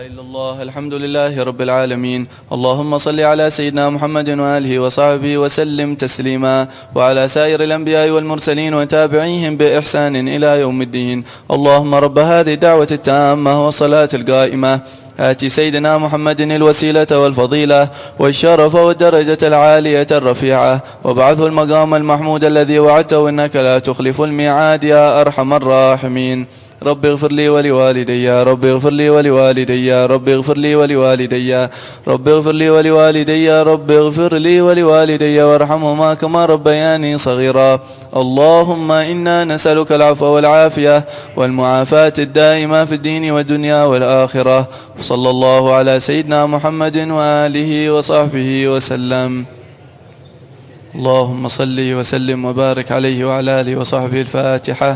إلا الله. الحمد لله رب العالمين. اللهم صل على سيدنا محمد وآله وصحبه وسلم تسليما، وعلى سائر الأنبياء والمرسلين وتابعيهم بإحسان إلى يوم الدين. اللهم رب هذه الدعوة التامة والصلاة القائمة آتي سيدنا محمد الوسيلة والفضيلة والشرف والدرجة العالية الرفيعة، وابعثه المقام المحمود الذي وعدته إنك لا تخلف الميعاد يا أرحم الراحمين. رب اغفر لي ولوالدي، رب اغفر لي ولوالدي، رب اغفر لي ولوالدي، رب اغفر لي ولوالدي، رب اغفر لي ولوالدي وارحمهما كما ربياني صغيرا. اللهم إنا نسألك العفو والعافية والمعافاة الدائمة في الدين والدنيا والآخرة. وصلى الله على سيدنا محمد وآله وصحبه وسلم. اللهم صل وسلم وبارك عليه وعلى آله وصحبه. الفاتحة.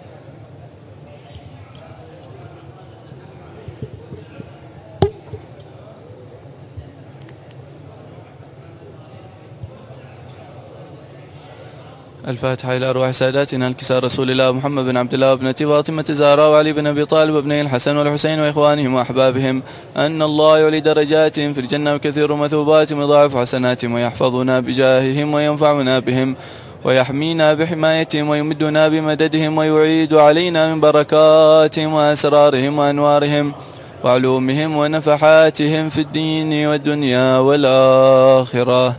الفاتحة إلى أرواح ساداتنا الكسار رسول الله محمد بن عبد الله وابنة فاطمة الزهراء وعلي بن أبي طالب وابني الحسن والحسين وإخوانهم وأحبابهم، أن الله يعلي درجاتهم في الجنة وكثير مثوباتهم ويضاعف حسناتهم ويحفظنا بجاههم وينفعنا بهم ويحمينا بحمايتهم ويمدنا بمددهم ويعيد علينا من بركاتهم وأسرارهم وأنوارهم وعلومهم ونفحاتهم في الدين والدنيا والآخرة.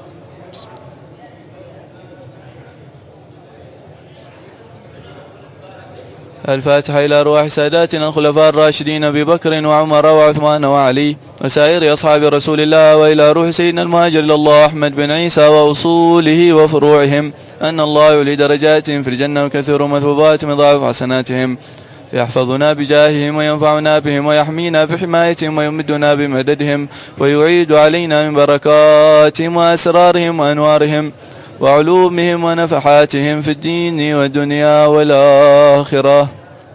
الفاتحة إلى أرواح ساداتنا الخلفاء الراشدين أبي بكر وعمر وعثمان وعلي وسائر أصحاب رسول الله، وإلى روح سيدنا المهاجر إلى الله أحمد بن عيسى وأصوله وفروعهم، أن الله يعلي درجاتهم في الجنة وكثير مثوباتهم ويضاعف حسناتهم، يحفظنا بجاههم وينفعنا بهم ويحمينا بحمايتهم ويمدنا بمددهم ويعيد علينا من بركاتهم وأسرارهم وأنوارهم وعلومهم ونفحاتهم في الدين والدنيا والآخرة.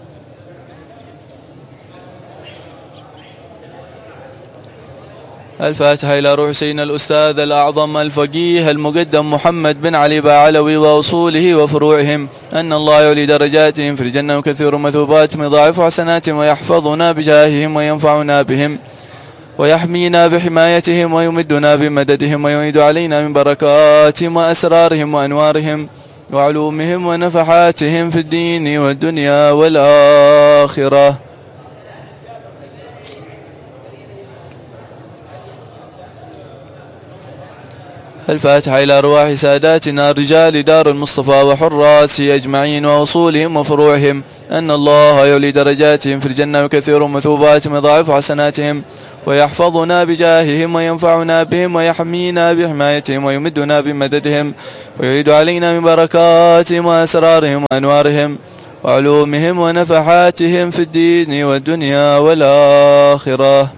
الفاتحة إلى روح سيدنا الأستاذ الأعظم الفقيه المقدم محمد بن علي باعلوي وأصوله وفروعهم، أن الله يعلي درجاتهم في الجنة وكثير مثوباتهم يضاعف حسناتهم ويحفظنا بجاههم وينفعنا بهم ويحمينا بحمايتهم ويمدنا بمددهم ويعيد علينا من بركاتهم وأسرارهم وأنوارهم وعلومهم ونفحاتهم في الدين والدنيا والآخرة. الفاتحة إلى أرواح ساداتنا رجال دار المصطفى وحراسه أجمعين وأصولهم وفروعهم، أن الله يعلي درجاتهم في الجنة وكثير مثوباتهم يضاعف حسناتهم ويحفظنا بجاههم وينفعنا بهم ويحمينا بحمايتهم ويمدنا بمددهم ويعيد علينا من بركاتهم وأسرارهم وأنوارهم وعلومهم ونفحاتهم في الدين والدنيا والآخرة.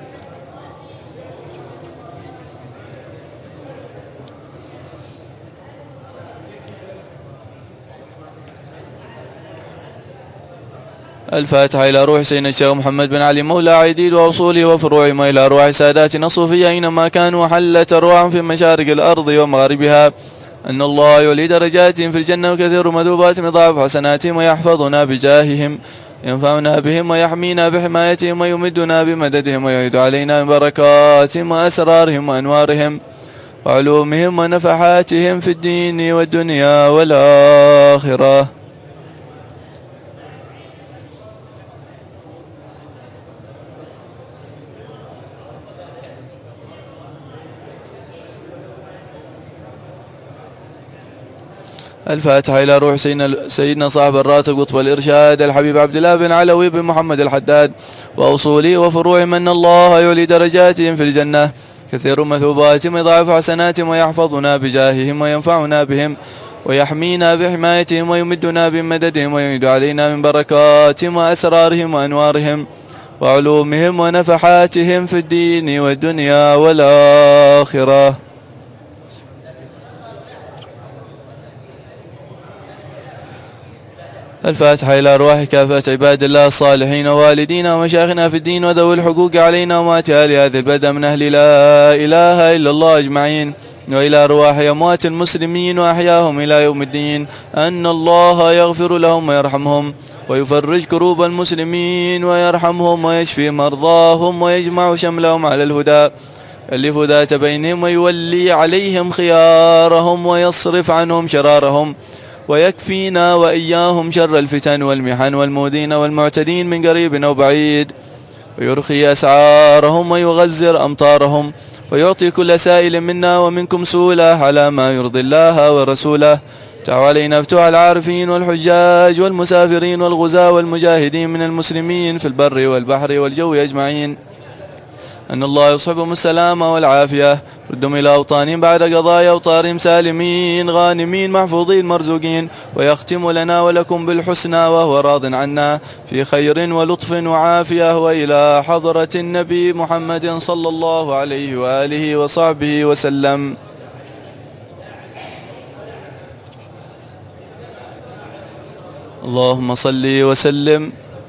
الفاتحة إلى روح سيدنا الشيخ محمد بن علي مولى عيديد وأصوله وفروعهم، وإلى أرواح ساداتنا الصوفية أينما كانوا حلت أرواحهم في مشارق الأرض ومغاربها، أن الله يعلي درجاتهم في الجنة وكثير مثوباتهم يضاعف حسناتهم ويحفظنا بجاههم ينفعنا بهم ويحمينا بحمايتهم ويمدنا بمددهم ويعيد علينا من بركاتهم وأسرارهم وأنوارهم وعلومهم ونفحاتهم في الدين والدنيا والآخرة. الفاتحة إلى روح سيدنا صاحب الراتب قطب الإرشاد الحبيب عبد الله بن علوي بن محمد الحداد وأصوله وفروعهم، أن الله يعلي درجاتهم في الجنة كثير مثوباتهم يضاعف حسناتهم ويحفظنا بجاههم وينفعنا بهم ويحمينا بحمايتهم ويمدنا بمددهم ويعيد علينا من بركاتهم وأسرارهم وأنوارهم وعلومهم ونفحاتهم في الدين والدنيا والآخرة. الفاتحة إلى أرواح كافة عباد الله الصالحين ووالدينا ومشايخنا في الدين وذوي الحقوق علينا ومات أهل هذه البلدة من أهل لا إله إلا الله أجمعين، وإلى أرواح أموات المسلمين وأحياهم إلى يوم الدين أن الله يغفر لهم ويرحمهم ويفرج كروب المسلمين ويرحمهم ويشفي مرضاهم ويجمع شملهم على الهدى، يؤلف ذات بينهم ويولي عليهم خيارهم ويصرف عنهم شرارهم، ويكفينا وإياهم شر الفتن والمحن والمؤذين والمعتدين من قريب أو بعيد، ويرخي أسعارهم ويغزر أمطارهم، ويعطي كل سائل منا ومنكم سؤله على ما يرضي الله ورسوله. تعالوا علينا فتوح العارفين والحجاج والمسافرين والغزاة والمجاهدين من المسلمين في البر والبحر والجو أجمعين، أن الله يصحبهم السلامة والعافية، ردهم إلى أوطانهم بعد قضايا أوطارهم سالمين غانمين محفوظين مرزوقين، ويختم لنا ولكم بالحسنى وهو راض عنا في خير ولطف وعافية، وإلى حضرة النبي محمد صلى الله عليه وآله وصحبه وسلم. اللهم صل وسلم.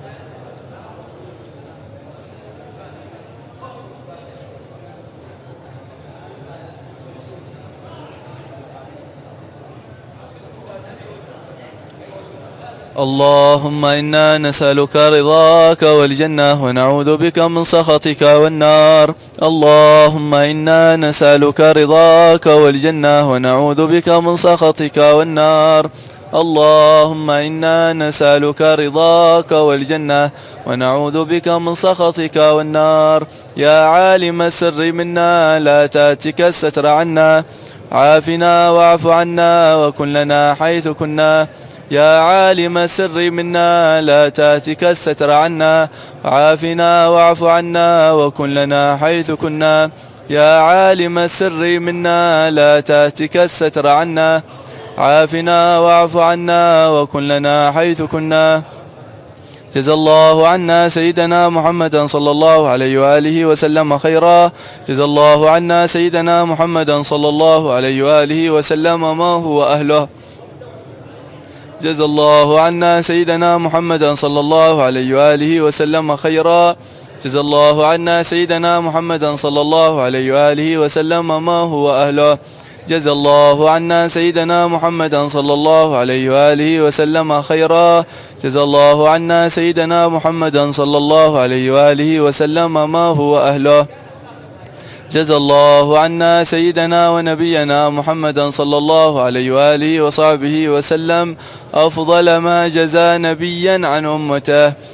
اللهم إنا نسألك رضاك والجنة ونعوذ بك من سخطك والنار. اللهم إنا نسألك رضاك والجنة ونعوذ بك من سخطك والنار. اللهم إنا نسألك رضاك والجنة ونعوذ بك من سخطك والنار. يا عالم السر منا لا تأتك الستر عنا، عافنا واعف عنا وكن لنا حيث كنا. يا عالم السر منا لا تأتك الستر عنا، عافنا واعف عنا وكن لنا حيث كنا. يا عالم السر منا لا تأتك الستر عنا، عافنا واعف عنا وكن لنا حيث كنا. جزا الله عنا سيدنا محمدا صلى الله عليه وآله وسلم خيرا. جزا الله عنا سيدنا محمدا صلى الله عليه وآله وسلم ما هو أهله. جزا الله عنا سيدنا محمدا صلى الله عليه وآله وسلم خيرا. جزا الله عنا سيدنا محمدا صلى الله عليه وآله وسلم ما هو أهله. جزا الله عنا سيدنا محمدا صلى الله عليه وآله وسلم خيرا. جزا الله عنا سيدنا محمدا صلى الله عليه وآله وسلم ما هو أهله. جزا الله عنا سيدنا ونبينا محمدا صلى الله عليه وآله وصحبه وسلم أفضل ما جزى نبيا عن أمته.